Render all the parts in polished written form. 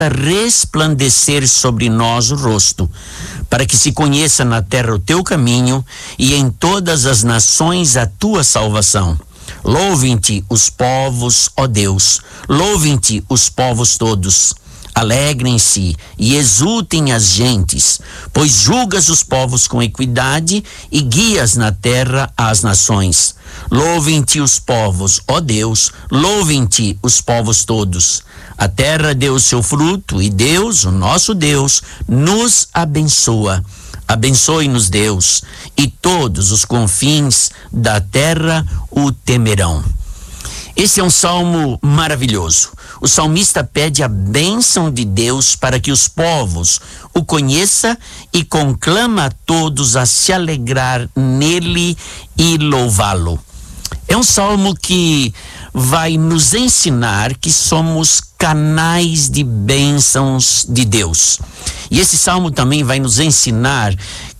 resplandecer sobre nós o rosto, para que se conheça na terra o teu caminho e em todas as nações a tua salvação. Louvem-te os povos, ó Deus, louvem-te os povos todos. Alegrem-se e exultem as gentes, pois julgas os povos com equidade e guias na terra as nações. Louvem-te os povos, ó Deus, louvem-te os povos todos. A terra deu o seu fruto e Deus, o nosso Deus, nos abençoa. Abençoe-nos, Deus, e todos os confins da terra o temerão. Esse é um salmo maravilhoso. O salmista pede a bênção de Deus para que os povos o conheçam e conclama a todos a se alegrar nele e louvá-lo. É um salmo que vai nos ensinar que somos canais de bênçãos de Deus. E esse salmo também vai nos ensinar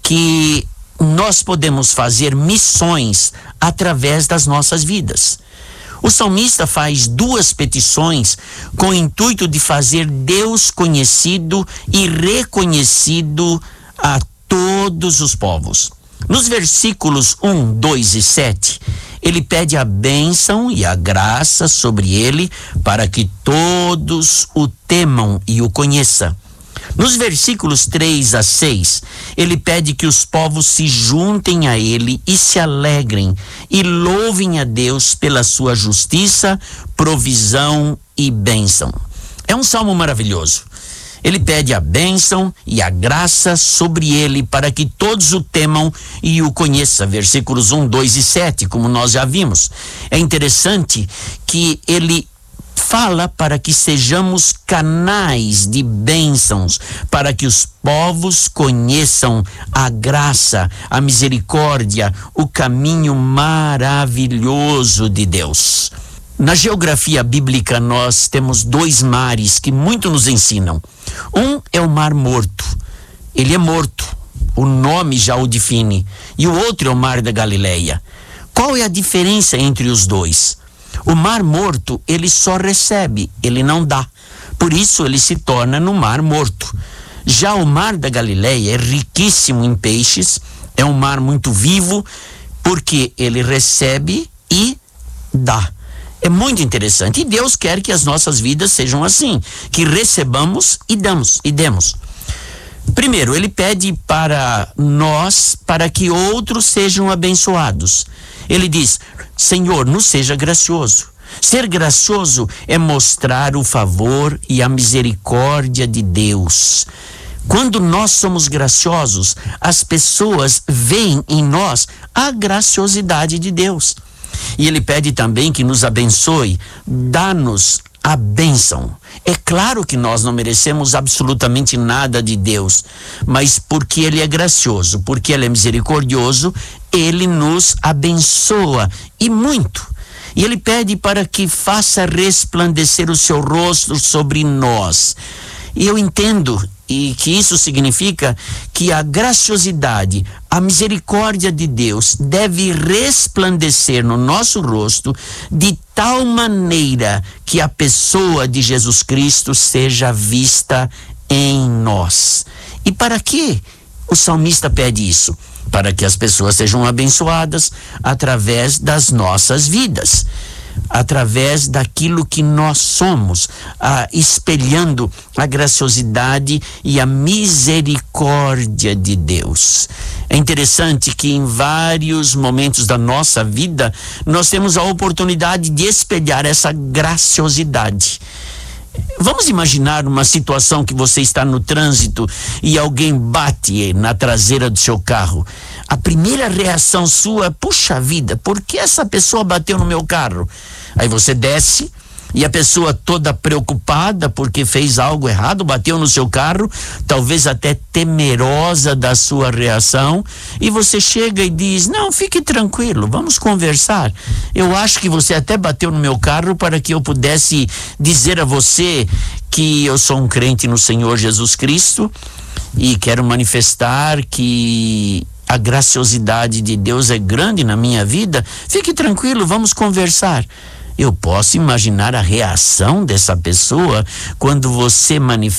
que nós podemos fazer missões através das nossas vidas. O salmista faz duas petições com o intuito de fazer Deus conhecido e reconhecido a todos os povos. Nos versículos 1, 2 e 7, ele pede a bênção e a graça sobre ele para que todos o temam e o conheçam. Nos versículos 3 a 6, ele pede que os povos se juntem a ele e se alegrem e louvem a Deus pela sua justiça, provisão e bênção. É um salmo maravilhoso. Ele pede a bênção e a graça sobre ele para que todos o temam e o conheçam. Versículos 1, 2 e 7, como nós já vimos. É interessante que ele fala para que sejamos canais de bênçãos, para que os povos conheçam a graça, a misericórdia, o caminho maravilhoso de Deus. Na geografia bíblica nós temos dois mares que muito nos ensinam. Um é o Mar Morto. Ele é morto, o nome já o define. E o outro é o Mar da Galileia. Qual é a diferença entre os dois? O Mar Morto, ele só recebe, ele não dá. Por isso ele se torna no Mar Morto. Já o Mar da Galileia é riquíssimo em peixes, é um mar muito vivo, porque ele recebe e dá. É muito interessante. E Deus quer que as nossas vidas sejam assim, que recebamos e demos. Primeiro, ele pede para nós, para que outros sejam abençoados. Ele diz: Senhor, nos seja gracioso. Ser gracioso é mostrar o favor e a misericórdia de Deus. Quando nós somos graciosos, as pessoas veem em nós a graciosidade de Deus. E ele pede também que nos abençoe, dá-nos a bênção. É claro que nós não merecemos absolutamente nada de Deus, mas porque ele é gracioso, porque ele é misericordioso, ele nos abençoa, e muito. E ele pede para que faça resplandecer o seu rosto sobre nós. E eu entendo e que isso significa que a graciosidade, a misericórdia de Deus deve resplandecer no nosso rosto de tal maneira que a pessoa de Jesus Cristo seja vista em nós. E para que o salmista pede isso? Para que as pessoas sejam abençoadas através das nossas vidas, através daquilo que nós somos, espelhando a graciosidade e a misericórdia de Deus. É interessante que em vários momentos da nossa vida nós temos a oportunidade de espelhar essa graciosidade. Vamos imaginar uma situação que você está no trânsito e alguém bate na traseira do seu carro. A primeira reação sua é: puxa vida, por que essa pessoa bateu no meu carro? Aí você desce e a pessoa toda preocupada porque fez algo errado, bateu no seu carro, talvez até temerosa da sua reação, e você chega e diz: não, fique tranquilo, vamos conversar. Eu acho que você até bateu no meu carro para que eu pudesse dizer a você que eu sou um crente no Senhor Jesus Cristo e quero manifestar que a graciosidade de Deus é grande na minha vida. Fique tranquilo, vamos conversar. Eu posso imaginar a reação dessa pessoa quando você manifesta